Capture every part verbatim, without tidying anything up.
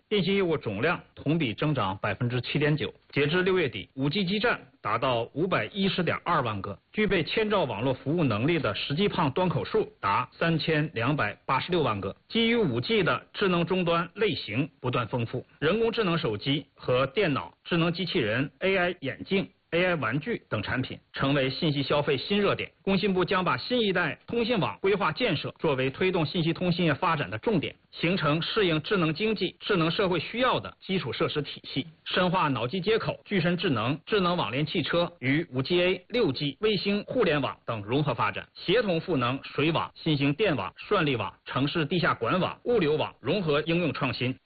电信业务总量同比增长百分之七点九。截至六月底，五 G 基站达到五百一十点二万个，具备千兆网络服务能力的实际胖端口数达三千两百八十六万个。基于五 G 的智能终端类型不断丰富，人工智能手机和电脑、智能机器人、A I 眼镜、A I 玩具等产品成为信息消费新热点。工信部将把新一代通信网规划建设作为推动信息通信业发展的重点，形成适应智能经济、智能社会需要的基础设施体系，深化脑机接口、具身智能、智能网联汽车与 五 G A、六 G、卫星互联网等融合发展，协同赋能水网、新型电网、算力网、城市地下管网、物流网融合应用创新。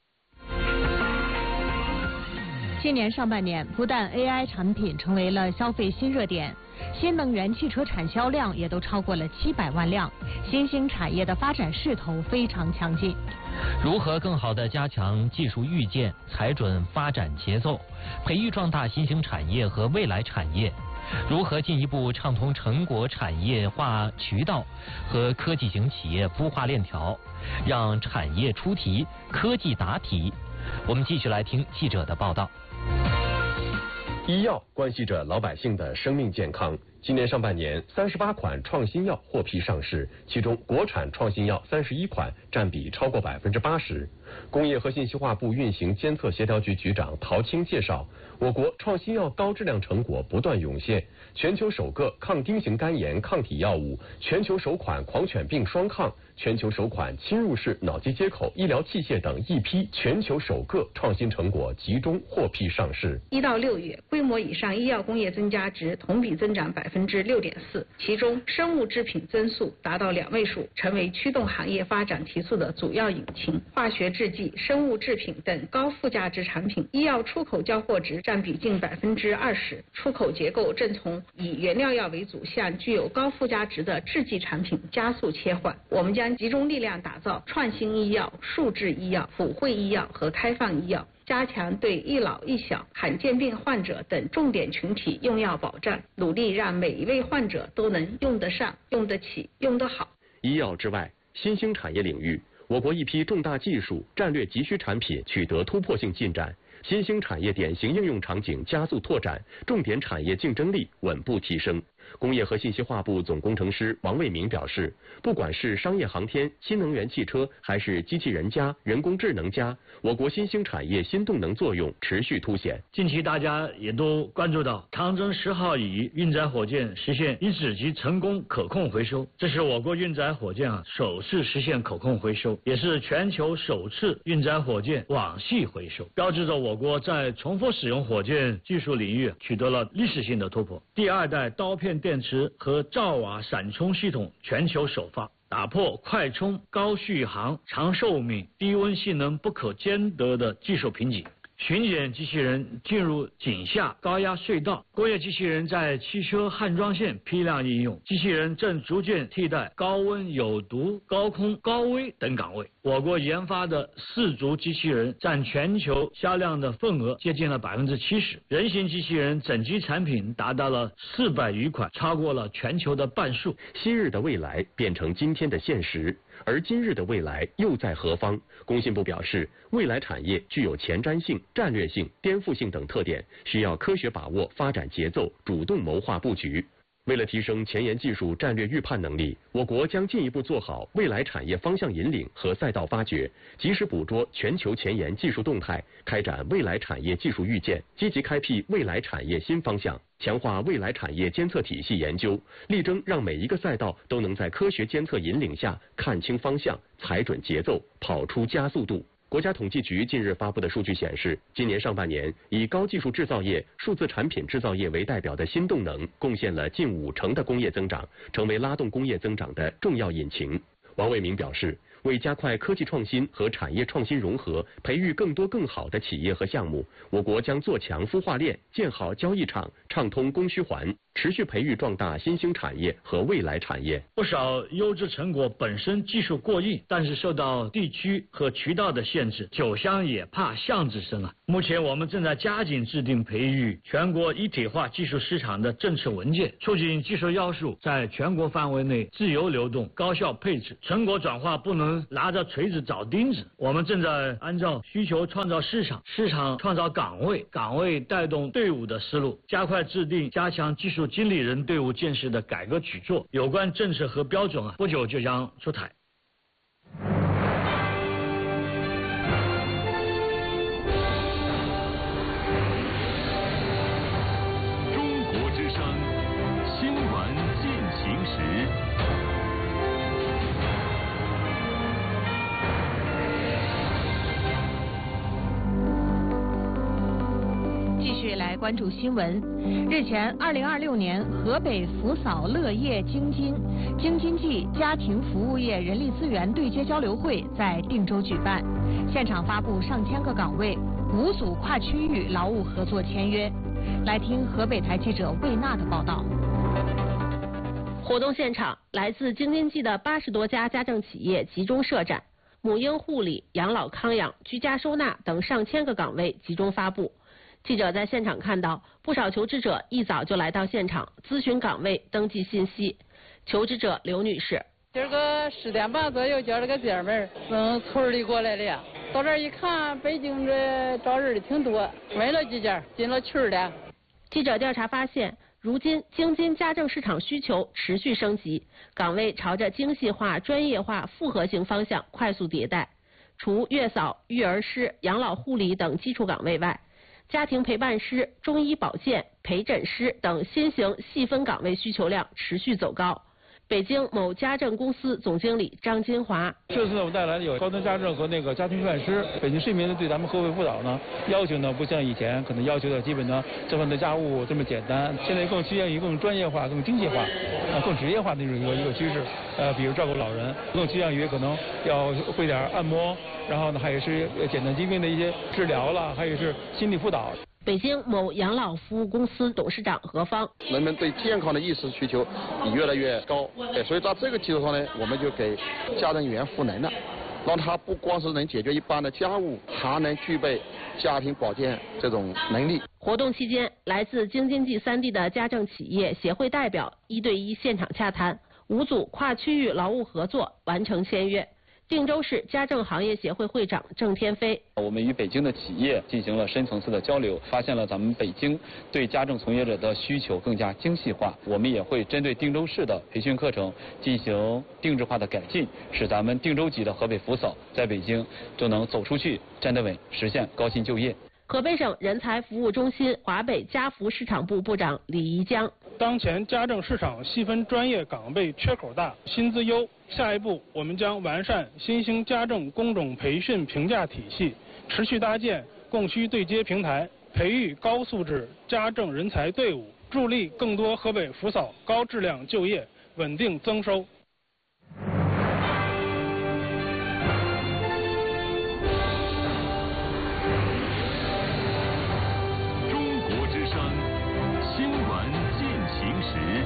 今年上半年，不但 A I 产品成为了消费新热点，新能源汽车产销量也都超过了七百万辆，新兴产业的发展势头非常强劲。 如何更好地加强技术预见，踩准发展节奏，培育壮大新兴产业和未来产业？如何进一步畅通成果产业化渠道和科技型企业孵化链条，让产业出题，科技答题？我们继续来听记者的报道。 医药关系着老百姓的生命健康。今年上半年，三十八款创新药获批上市，其中国产创新药三十一款，占比超过百分之八十。工业和信息化部运行监测协调局局长陶青介绍，我国创新药高质量成果不断涌现，全球首个抗丁型肝炎抗体药物，全球首款狂犬病双抗，全球首款侵入式脑机接口医疗器械等一批全球首个创新成果集中获批上市。 一到六月，规模以上医药工业增加值同比增长百分之六点四，其中生物制品增速达到两位数，成为驱动行业发展提速的主要引擎。化学制剂、生物制品等高附加值产品，医药出口交货值占比近百分之二十，出口结构正从以原料药为主向具有高附加值的制剂产品加速切换。我们将集中力量打造创新医药、数字医药、普惠医药和开放医药，加强对一老一小、罕见病患者等重点群体用药保障，努力让每一位患者都能用得上、用得起、用得好。 医药之外，新兴产业领域，我国一批重大技术、战略急需产品取得突破性进展，新兴产业典型应用场景加速拓展，重点产业竞争力稳步提升。工业和信息化部总工程师王卫明表示，不管是商业航天、新能源汽车，还是机器人加、人工智能加，我国新兴产业新动能作用持续凸显。 近期大家也都关注到长征十号乙运载火箭实现因子级成功可控回收，这是我国运载火箭啊首次实现可控回收，也是全球首次运载火箭网系回收，标志着我国在重复使用火箭技术领域取得了历史性的突破。第二代刀片电池和兆瓦闪充系统全球首发，打破快充、高续航、长寿命、低温性能不可兼得的技术瓶颈。巡检机器人进入井下高压隧道，工业机器人在汽车焊装线批量应用，机器人正逐渐替代高温、有毒、高空、高危等岗位。我国研发的四足机器人占全球销量的份额接近了百分之七十，人形机器人整机产品达到了四百余款，超过了全球的半数。 昔日的未来变成今天的现实，而今日的未来又在何方？工信部表示，未来产业具有前瞻性、战略性、颠覆性等特点，需要科学把握发展节奏，主动谋划布局。为了提升前沿技术战略预判能力，我国将进一步做好未来产业方向引领和赛道发掘，及时捕捉全球前沿技术动态，开展未来产业技术预见，积极开辟未来产业新方向，强化未来产业监测体系研究，力争让每一个赛道都能在科学监测引领下看清方向，踩准节奏，跑出加速度。国家统计局近日发布的数据显示，今年上半年，以高技术制造业、数字产品制造业为代表的新动能，贡献了近五成的工业增长，成为拉动工业增长的重要引擎。王卫明表示，为加快科技创新和产业创新融合，培育更多更好的企业和项目，我国将做强孵化链，建好交易场，畅通供需环， 持续培育壮大新兴产业和未来产业。 不少优质成果本身技术过硬，但是受到地区和渠道的限制，酒香也怕巷子深啊。目前我们正在加紧制定培育全国一体化技术市场的政策文件，促进技术要素在全国范围内自由流动、高效配置。成果转化不能拿着锤子找钉子，我们正在按照需求创造市场，市场创造岗位，岗位带动队伍的思路，加快制定加强技术经理人队伍建设的改革举措。有关政策和标准啊，不久就将出台。 中国之声新闻进行时。 继续来关注新闻。日前，二零二六年河北扶嫂乐业京津京津冀家庭服务业人力资源对接交流会在定州举办，现场发布上千个岗位，五组跨区域劳务合作签约。来听河北台记者魏娜的报道。 活动现场，来自京津冀的八十多家家政企业集中设展，母婴护理、养老康养、居家收纳等上千个岗位集中发布。记者在现场看到，不少求职者一早就来到现场咨询岗位、登记信息。求职者刘女士： 今儿个十点半左右叫了个姐们儿从村里过来的呀，到这儿一看，北京这招人的挺多，问了几家，进了群了。 记者调查发现，如今京津家政市场需求持续升级，岗位朝着精细化、专业化、复合型方向快速迭代。除月嫂、育儿师、养老护理等基础岗位外，家庭陪伴师、中医保健、陪诊师等新型细分岗位需求量持续走高。北京某家政公司总经理张金华： 这次呢，我们带来的有高端家政和那个家庭陪伴师。北京市民呢，对咱们河北辅导呢要求呢，不像以前可能要求的基本呢这份的家务这么简单，现在更趋向于更专业化、更精细化、呃更职业化的那种一个一个趋势。呃，比如照顾老人，更趋向于可能要会点按摩，然后呢还有是简单疾病的一些治疗了，还有是心理辅导。 北京某养老服务公司董事长何芳： 人们对健康的意识需求也越来越高，所以在这个基础上呢，我们就给家政员赋能了，让他不光是能解决一般的家务，还能具备家庭保健这种能力。 活动期间，来自京津冀三地的家政企业协会代表一对一现场洽谈，五组跨区域劳务合作完成签约。定州市家政行业协会会长郑天飞： 我们与北京的企业进行了深层次的交流，发现了咱们北京对家政从业者的需求更加精细化。我们也会针对定州市的培训课程进行定制化的改进，使咱们定州级的河北扶嫂在北京就能走出去、站得稳，实现高薪就业。 河北省人才服务中心华北家服市场部部长李宜江： 当前家政市场细分专业岗位缺口大，薪资优。下一步，我们将完善新兴家政工种培训评价体系，持续搭建供需对接平台，培育高素质家政人才队伍，助力更多河北扶嫂高质量就业，稳定增收。 中国之声新闻进行时。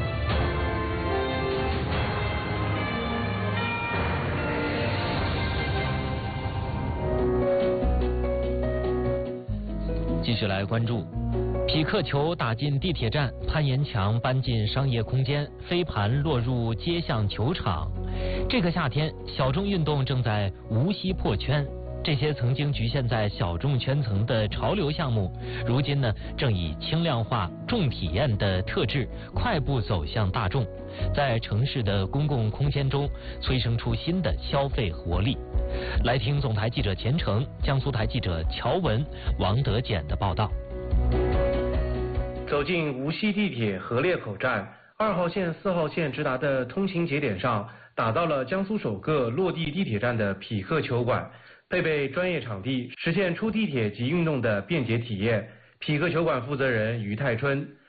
继续来关注，匹克球打进地铁站，攀岩墙搬进商业空间，飞盘落入街巷球场。这个夏天，小众运动正在无锡破圈。这些曾经局限在小众圈层的潮流项目，如今呢，正以轻量化、重体验的特质，快步走向大众，在城市的公共空间中催生出新的消费活力。来听总台记者钱程、江苏台记者乔文、王德简的报道。 走进无锡地铁河裂口站，二号线、四号线直达的通行节点上，打造了江苏首个落地地铁站的匹克球馆。配备专业场地，实现出地铁及运动的便捷体验。匹克球馆负责人于泰春：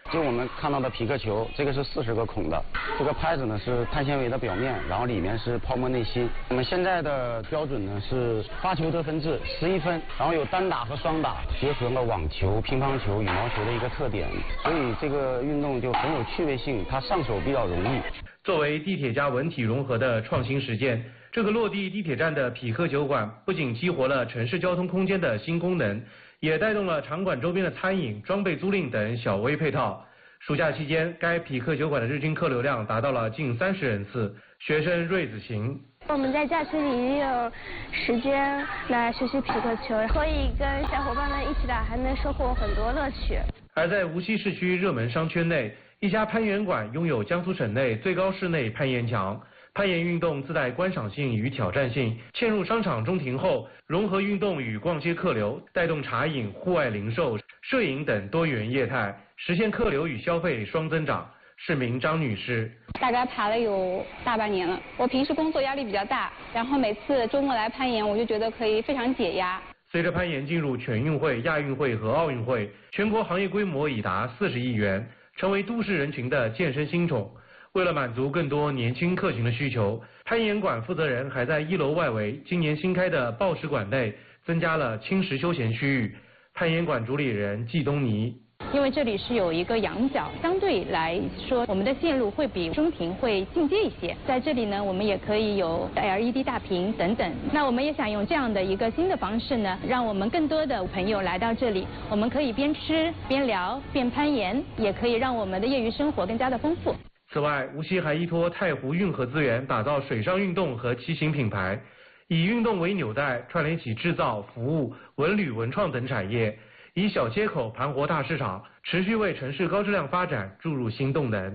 就我们看到的匹克球，这个是四十个孔的，这个拍子呢是碳纤维的表面，然后里面是泡沫内芯。我们现在的标准呢是发球得分制，十一分，然后有单打和双打，结合了网球、乒乓球、羽毛球的一个特点，所以这个运动就很有趣味性，它上手比较容易。 作为地铁加文体融合的创新实践，这个落地地铁站的匹克球馆不仅激活了城市交通空间的新功能，也带动了场馆周边的餐饮、装备租赁等小微配套。暑假期间，该匹克球馆的日均客流量达到了近三十人次。学生瑞子行， 我们在假期里也有时间来学习匹克球，可以跟小伙伴们一起打，还能收获很多乐趣。 而在无锡市区热门商圈内，一家攀岩馆拥有江苏省内最高室内攀岩墙。攀岩运动自带观赏性与挑战性，嵌入商场中庭后，融合运动与逛街客流，带动茶饮、户外零售、摄影等多元业态，实现客流与消费双增长。市民张女士， 大概爬了有大半年了。我平时工作压力比较大，然后每次周末来攀岩，我就觉得可以非常解压。 随着攀岩进入全运会、亚运会和奥运会，全国行业规模已达四十亿元，成为都市人群的健身新宠。为了满足更多年轻客群的需求，攀岩馆负责人还在一楼外围今年新开的抱石馆内增加了轻食休闲区域。攀岩馆主理人季东尼， 因为这里是有一个仰角，相对来说我们的线路会比中庭会进阶一些。在这里呢，我们也可以有 L E D 大屏等等。那我们也想用这样的一个新的方式呢，让我们更多的朋友来到这里，我们可以边吃边聊边攀岩，也可以让我们的业余生活更加的丰富。 此外，无锡还依托太湖运河资源，打造水上运动和骑行品牌，以运动为纽带，串联起制造、服务、文旅、文创等产业，以小街口盘活大市场，持续为城市高质量发展注入新动能。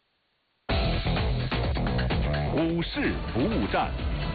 股市服务站，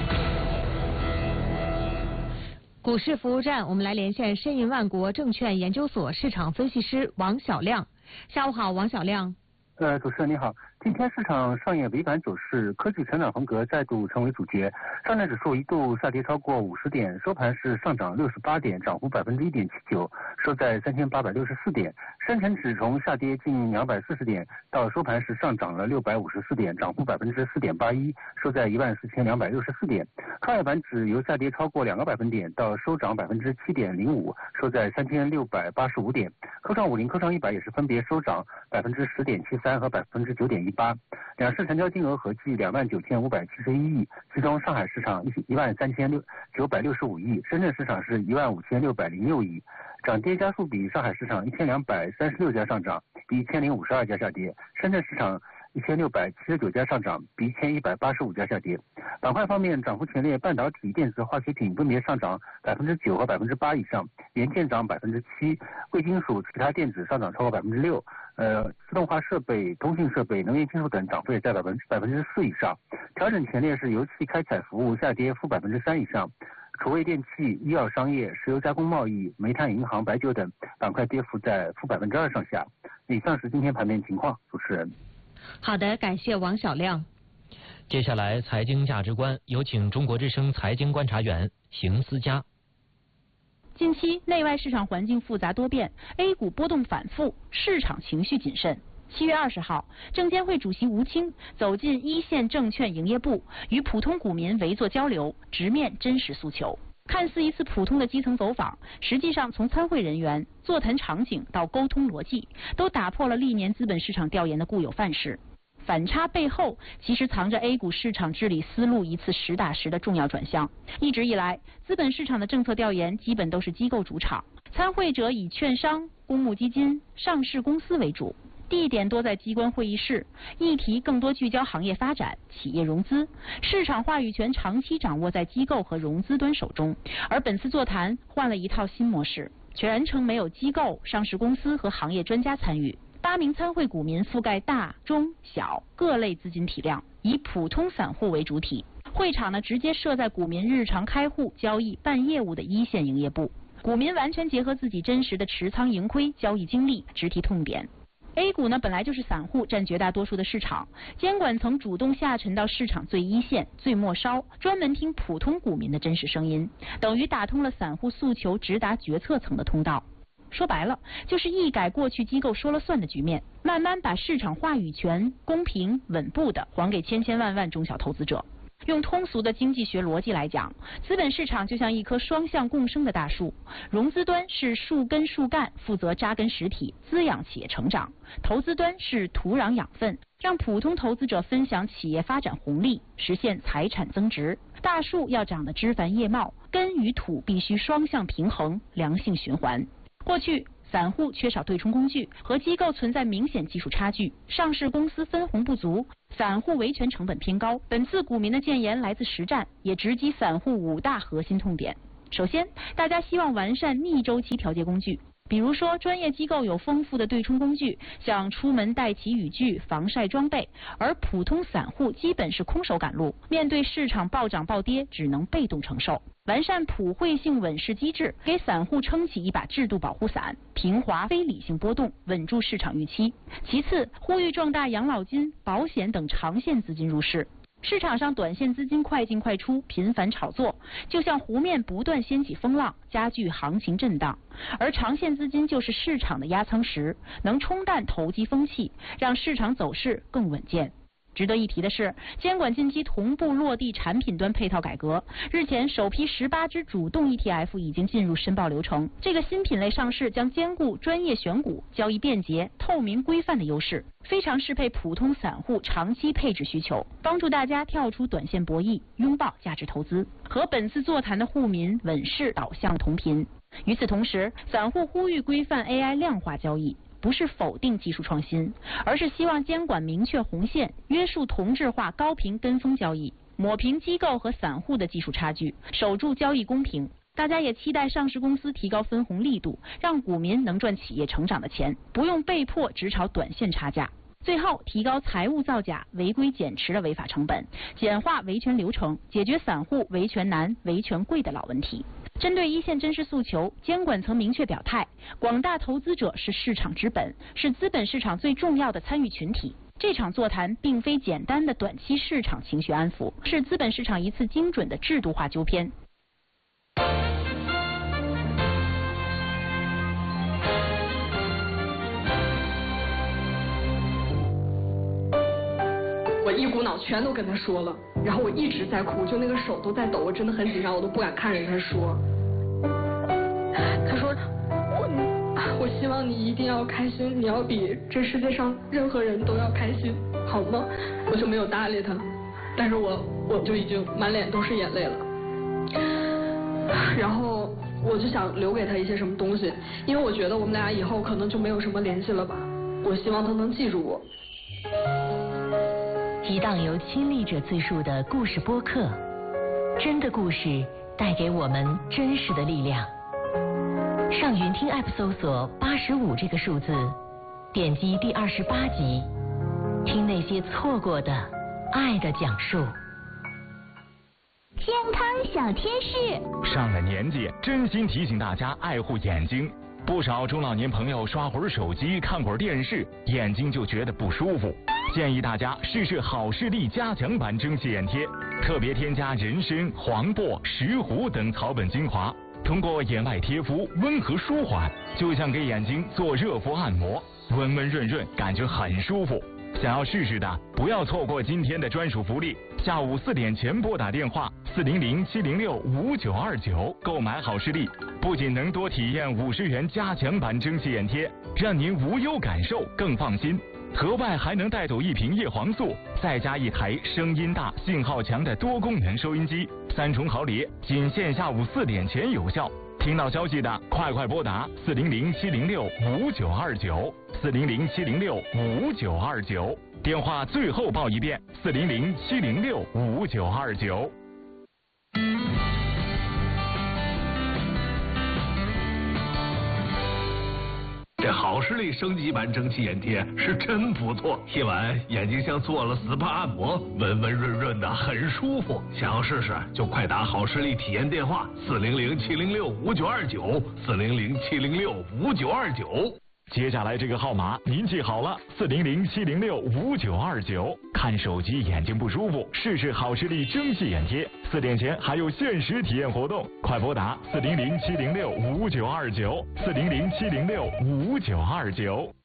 股市服务站，我们来连线申银万国证券研究所市场分析师王小亮。下午好，王小亮。 呃，主持人你好。今天市场上演尾盘走势，科技成长风格再度成为主角。上证指数一度下跌超过五十点，收盘是上涨六十八点，涨幅百分之一点七九，收在三千八百六十四点。深成指从下跌近两百四十点到收盘是上涨了六百五十四点，涨幅百分之四点八一，收在一万四千两百六十四点。创业板指由下跌超过两个百分点到收涨百分之七点零五，收在三千六百八十五点。科创五零、科创一百也是分别收涨百分之十点七三和百分之九点一八。两市成交金额合计两万九千五百七十一亿，其中上海市场一万三千六九百六十五亿，深圳市场是一万五千六百零六亿。涨跌家数比上海市场一千两百三十六家上涨，比一千零五十二家下跌；深圳市场一千六百七十九家上涨，比一千一百八十五家下跌。板块方面，涨幅前列半导体、电子、化学品分别上涨百分之九和百分之八以上，元件涨百分之七，贵金属、其他电子上涨超过百分之六。呃，自动化设备、通信设备、能源金属等涨幅也在百分之百分之四以上。调整前列是油气开采服务下跌负百分之三以上。储位电器、医药商业、石油加工贸易、煤炭、银行、白酒等板块跌幅在负百分之二上下。以上是今天盘面情况，主持人。 好的，感谢王小亮。 接下来财经价值观，有请中国之声财经观察员邢思佳。 近期内外市场环境复杂多变 ，A 股波动反复，市场情绪谨慎。七月二十号，证监会主席吴清走进一线证券营业部，与普通股民围坐交流，直面真实诉求。看似一次普通的基层走访，实际上从参会人员、座谈场景到沟通逻辑，都打破了历年资本市场调研的固有范式。反差背后，其实藏着 A 股市场治理思路一次实打实的重要转向。一直以来，资本市场的政策调研基本都是机构主场，参会者以券商、公募基金、上市公司为主，地点多在机关会议室，议题更多聚焦行业发展、企业融资，市场话语权长期掌握在机构和融资端手中。而本次座谈换了一套新模式，全程没有机构、上市公司和行业专家参与。八名参会股民覆盖大、中、小各类资金体量，以普通散户为主体。会场呢直接设在股民日常开户、交易、办业务的一线营业部，股民完全结合自己真实的持仓盈亏、交易经历，直提痛点。A 股呢本来就是散户占绝大多数的市场，监管层主动下沉到市场最一线、最末梢，专门听普通股民的真实声音，等于打通了散户诉求直达决策层的通道。 说白了，就是一改过去机构说了算的局面，慢慢把市场话语权公平稳步的还给千千万万中小投资者。用通俗的经济学逻辑来讲，资本市场就像一棵双向共生的大树，融资端是树根树干，负责扎根实体，滋养企业成长；投资端是土壤养分，让普通投资者分享企业发展红利，实现财产增值。大树要长得枝繁叶茂，根与土必须双向平衡，良性循环。过去散户缺少对冲工具，和机构存在明显技术差距，上市公司分红不足，散户维权成本偏高。本次股民的建言来自实战，也直击散户五大核心痛点。首先，大家希望完善逆周期调节工具，比如说专业机构有丰富的对冲工具，像出门带齐雨具、防晒装备，而普通散户基本是空手赶路，面对市场暴涨暴跌，只能被动承受。完善普惠性稳市机制，给散户撑起一把制度保护伞，平滑非理性波动，稳住市场预期。其次，呼吁壮大养老金、保险等长线资金入市。市场上短线资金快进快出，频繁炒作，就像湖面不断掀起风浪，加剧行情震荡；而长线资金就是市场的压舱石，能冲淡投机风气，让市场走势更稳健。值得一提的是，监管近期同步落地产品端配套改革。日前，首批十八只主动 E T F 已经进入申报流程。这个新品类上市将兼顾专业选股、交易便捷、透明规范的优势，非常适配普通散户长期配置需求，帮助大家跳出短线博弈，拥抱价值投资，和本次座谈的沪民稳市导向同频。与此同时，散户呼吁规范 A I 量化交易。不是否定技术创新，而是希望监管明确红线，约束同质化高频跟风交易，抹平机构和散户的技术差距，守住交易公平。大家也期待上市公司提高分红力度，让股民能赚企业成长的钱，不用被迫只炒短线差价。最后，提高财务造假、违规减持的违法成本，简化维权流程，解决散户维权难、维权贵的老问题。针对一线真实诉求，监管层明确表态，广大投资者是市场之本，是资本市场最重要的参与群体。这场座谈并非简单的短期市场情绪安抚，是资本市场一次精准的制度化纠偏。 我一股脑全都跟他说了，然后我一直在哭，就那个手都在抖，我真的很紧张，我都不敢看着他说。他说我我希望你一定要开心，你要比这世界上任何人都要开心，好吗？我就没有搭理他，但是我我就已经满脸都是眼泪了。然后我就想留给他一些什么东西，因为我觉得我们俩以后可能就没有什么联系了吧。我希望他能记住我。 一档由亲历者自述的故事播客，真的故事带给我们真实的力量。上云听 App 搜索八十五这个数字，点击第二十八集，听那些错过的爱的讲述。 健康小贴士。 上了年纪，真心提醒大家爱护眼睛。不少中老年朋友刷会儿手机、看会儿电视，眼睛就觉得不舒服。建议大家试试好视力加强版蒸汽眼贴，特别添加人参、黄柏、石斛等草本精华，通过眼外贴敷，温和舒缓，就像给眼睛做热敷按摩，温温润润，感觉很舒服。想要试试的，不要错过今天的专属福利，下午四点前拨打电话四零零七零六五九二九购买好视力，不仅能多体验五十元加强版蒸汽眼贴，让您无忧感受更放心。额外还能带走一瓶叶黄素，再加一台声音大、信号强的多功能收音机，三重好礼，仅限下午四点前有效。听到消息的，快快拨打四零零七零六五九二九，四零零七零六五九二九，电话最后报一遍，四零零七零六五九二九。 这好视力升级版蒸汽眼贴是真不错，贴完眼睛像做了 S P A 按摩，温温润润的，很舒服。想要试试就快打好视力体验电话四零零七零六五九二九，四零零七零六五九二九。 接下来这个号码您记好了，四零零七零六五九二九。看手机眼睛不舒服，试试好视力蒸汽眼贴。四点前还有限时体验活动，快拨打四零零七零六五九二九，四零零七零六五九二九。